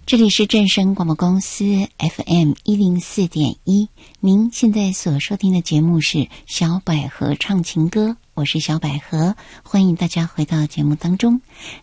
这里是正声广播公司 FM104.1，您现在所收听的节目是小百合唱情歌，我是小百合，欢迎大家回到节目当中。